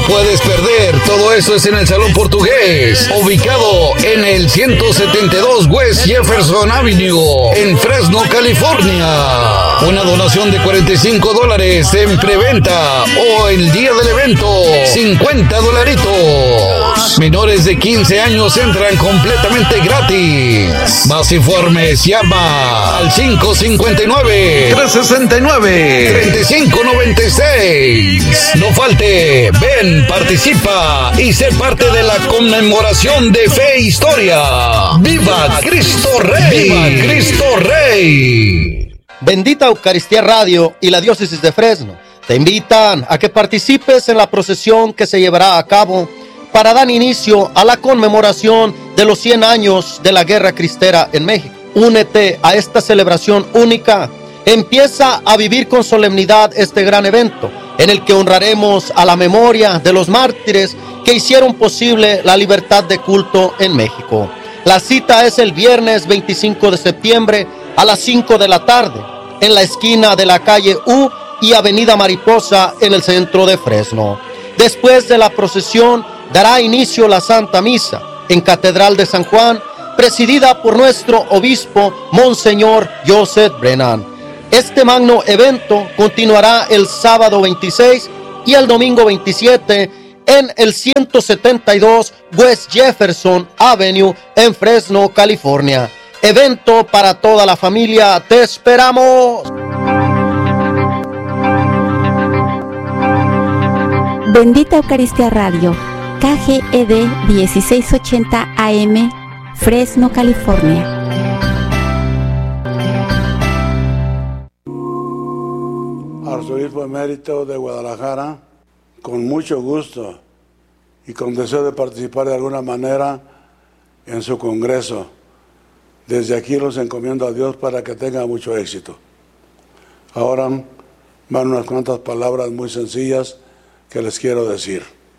puedes perder. Todo eso es en el Salón Portugués, ubicado en el 172 West Jefferson Avenue, en Fresno, California. Una donación de $45 en preventa o el día del evento, $50. Menores de 15 años entran completamente gratis. Más informes, llama al 559-369-3596. No falte, ven, participa y sé parte de la conmemoración de fe e historia. ¡Viva Cristo Rey! ¡Viva Cristo Rey! Bendita Eucaristía Radio y la Diócesis de Fresno te invitan a que participes en la procesión que se llevará a cabo para dar inicio a la conmemoración de los 100 años de la Guerra Cristera en México. Únete a esta celebración única. Empieza a vivir con solemnidad este gran evento, en el que honraremos a la memoria de los mártires que hicieron posible la libertad de culto en México. La cita es el viernes 25 de septiembre a las 5 de la tarde, en la esquina de la calle U y Avenida Mariposa, en el centro de Fresno. Después de la procesión, dará inicio la Santa Misa en Catedral de San Juan, presidida por nuestro obispo, Monseñor Joseph Brennan. Este magno evento continuará el sábado 26 y el domingo 27 en el 172 West Jefferson Avenue en Fresno, California. Evento para toda la familia. ¡Te esperamos! Bendita Eucaristía Radio, KGED 1680 AM, Fresno, California. Arzobispo emérito de Guadalajara, con mucho gusto y con deseo de participar de alguna manera en su congreso. Desde aquí los encomiendo a Dios para que tenga mucho éxito. Ahora van unas cuantas palabras muy sencillas que les quiero decir.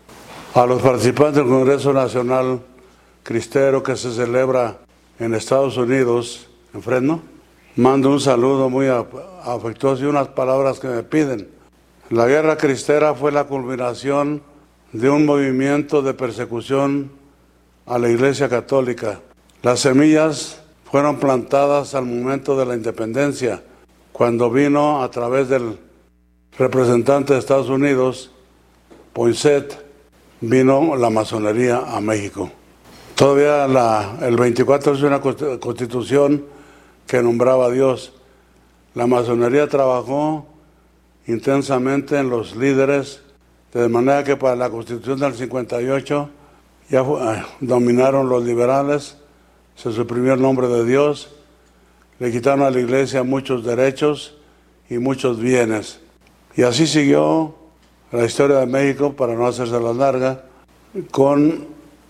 A los participantes del Congreso Nacional Cristero que se celebra en Estados Unidos, en Fresno, mando un saludo muy afectuoso y unas palabras que me piden. La Guerra Cristera fue la culminación de un movimiento de persecución a la Iglesia Católica. Las semillas fueron plantadas al momento de la independencia, cuando vino a través del representante de Estados Unidos, Poinsett, vino la masonería a México. Todavía el 24 es una constitución que nombraba a Dios. La masonería trabajó intensamente en los líderes, de manera que para la constitución del 58 ya dominaron los liberales, se suprimió el nombre de Dios, le quitaron a la iglesia muchos derechos y muchos bienes. Y así siguió la historia de México, para no hacerse la larga, con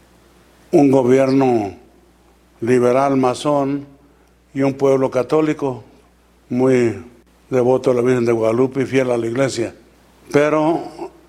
un gobierno liberal masón y un pueblo católico muy devoto a la Virgen de Guadalupe y fiel a la iglesia. Pero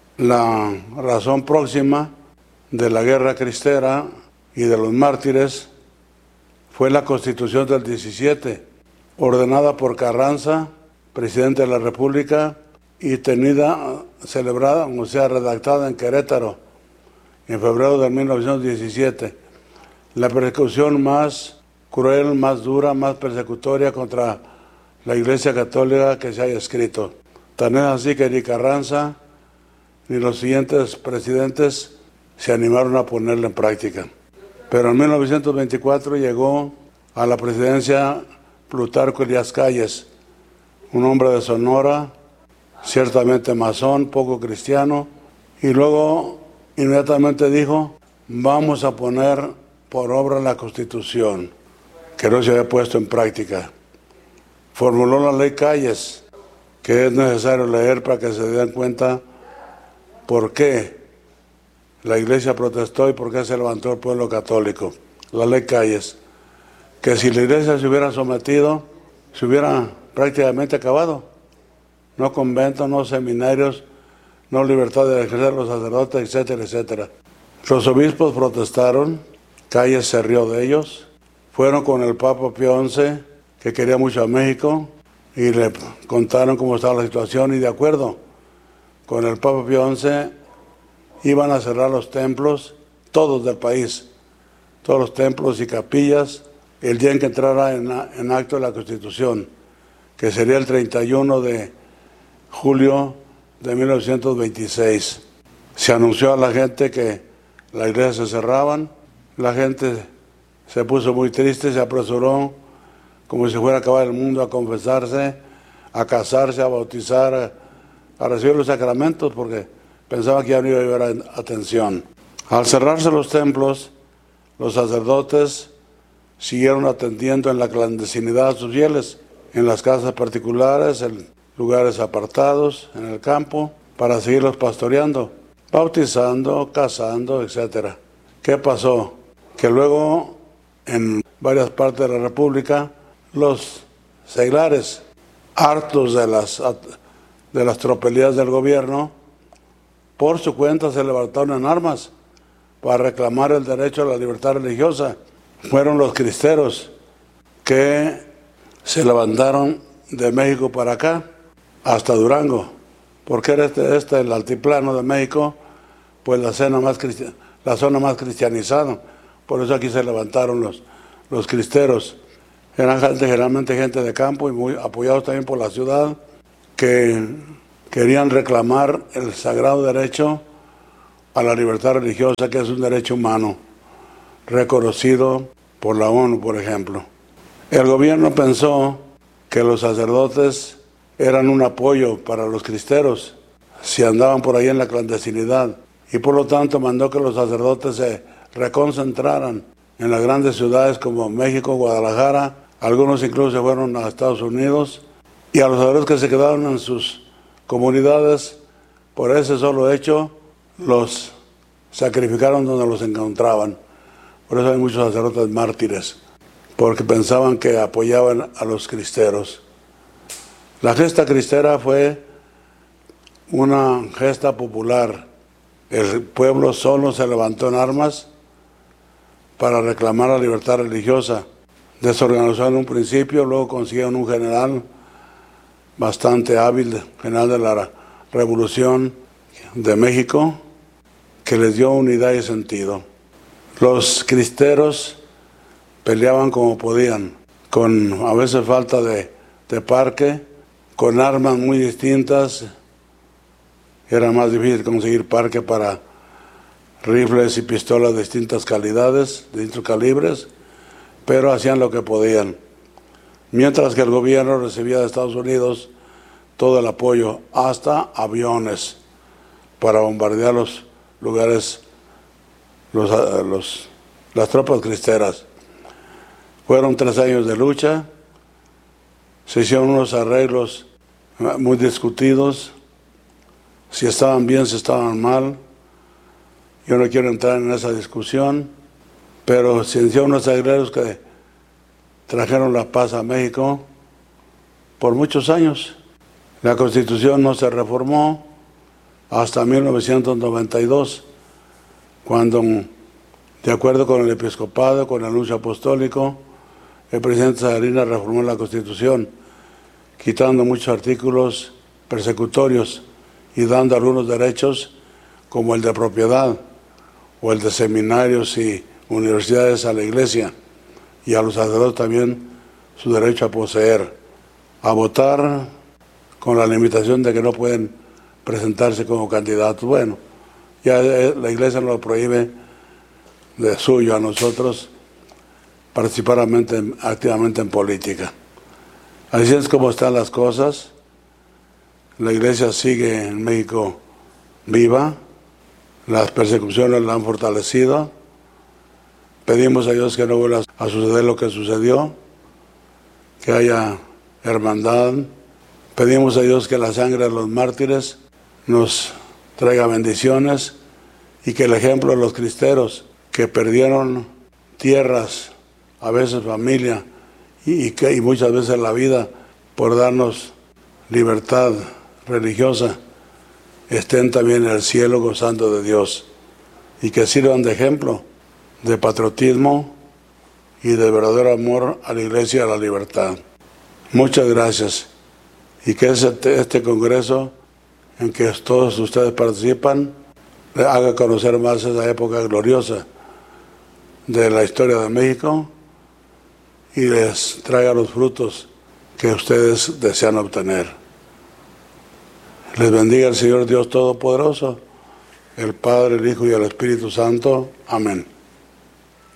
la razón próxima de la Guerra Cristera y de los mártires fue la Constitución del 17, ordenada por Carranza, presidente de la República, y celebrada, o sea, redactada en Querétaro, en febrero de 1917. La persecución más cruel, más dura, más persecutoria contra la Iglesia Católica que se haya escrito. Tan es así que ni Carranza ni los siguientes presidentes se animaron a ponerla en práctica. Pero en 1924 llegó a la presidencia Plutarco Elías Calles, un hombre de Sonora, ciertamente masón, poco cristiano, y luego inmediatamente dijo: vamos a poner por obra la Constitución, que no se había puesto en práctica. Formuló la ley Calles, que es necesario leer para que se den cuenta por qué la iglesia protestó y por qué se levantó el pueblo católico. La ley Calles, que si la iglesia se hubiera sometido, se hubiera prácticamente acabado. No conventos, no seminarios, no libertad de ejercer los sacerdotes, etcétera, etcétera. Los obispos protestaron, Calles se rió de ellos, fueron con el Papa Pío XI, que quería mucho a México, y le contaron cómo estaba la situación, y de acuerdo con el Papa Pío XI iban a cerrar los templos, todos del país, todos los templos y capillas, el día en que entrara en acto la Constitución, que sería el 31 de julio de 1926. Se anunció a la gente que las iglesias se cerraban, la gente se puso muy triste, se apresuró como si fuera a acabar el mundo a confesarse, a casarse, a bautizar, a recibir los sacramentos porque pensaba que ya no iba a haber atención. Al cerrarse los templos, los sacerdotes siguieron atendiendo en la clandestinidad a sus fieles, en las casas particulares, en lugares apartados, en el campo, para seguirlos pastoreando, bautizando, casando, etc. ¿Qué pasó? Que luego, en varias partes de la República, los seglares, hartos de las tropelías del gobierno, por su cuenta se levantaron en armas para reclamar el derecho a la libertad religiosa. Fueron los cristeros que se levantaron de México para acá, hasta Durango, porque era el altiplano de México, pues la zona más cristianizada. Por eso aquí se levantaron los cristeros. Eran generalmente gente de campo y muy apoyados también por la ciudad, que querían reclamar el sagrado derecho a la libertad religiosa, que es un derecho humano, reconocido por la ONU, por ejemplo. El gobierno pensó que los sacerdotes eran un apoyo para los cristeros si andaban por ahí en la clandestinidad, y por lo tanto mandó que los sacerdotes se reconcentraran en las grandes ciudades como México, Guadalajara. Algunos incluso se fueron a Estados Unidos, y a los sacerdotes que se quedaron en sus comunidades, por ese solo hecho, los sacrificaron donde los encontraban. Por eso hay muchos sacerdotes mártires, porque pensaban que apoyaban a los cristeros. La gesta cristera fue una gesta popular. El pueblo solo se levantó en armas para reclamar la libertad religiosa. Desorganizó en un principio, luego consiguieron un general bastante hábil, general de la Revolución de México, que les dio unidad y sentido. Los cristeros peleaban como podían, con a veces falta de parque, con armas muy distintas. Era más difícil conseguir parque para rifles y pistolas de distintas calidades, de distintos calibres, pero hacían lo que podían. Mientras que el gobierno recibía de Estados Unidos todo el apoyo, hasta aviones, para bombardear los lugares, las tropas cristeras. Fueron 3 años de lucha, se hicieron unos arreglos muy discutidos, si estaban bien, si estaban mal. Yo no quiero entrar en esa discusión, pero se hicieron unos arreglos que trajeron la paz a México por muchos años. La Constitución no se reformó hasta 1992, cuando, de acuerdo con el episcopado, con el anuncio apostólico, el presidente Salinas reformó la Constitución, quitando muchos artículos persecutorios y dando algunos derechos, como el de propiedad o el de seminarios y universidades a la Iglesia, y a los sacerdotes también su derecho a poseer, a votar, con la limitación de que no pueden presentarse como candidatos. Bueno, ya la Iglesia nos lo prohíbe de suyo a nosotros participar activamente en política. Así es como están las cosas. La Iglesia sigue en México viva, las persecuciones la han fortalecido. Pedimos a Dios que no vuelva a suceder lo que sucedió, que haya hermandad. Pedimos a Dios que la sangre de los mártires nos traiga bendiciones, y que el ejemplo de los cristeros que perdieron tierras, a veces familia y muchas veces la vida por darnos libertad religiosa, estén también en el cielo gozando de Dios, y que sirvan de ejemplo de patriotismo y de verdadero amor a la Iglesia y a la libertad. Muchas gracias, y que este congreso en que todos ustedes participan le haga conocer más esa época gloriosa de la historia de México y les traiga los frutos que ustedes desean obtener. Les bendiga el Señor Dios Todopoderoso, el Padre, el Hijo y el Espíritu Santo. Amén.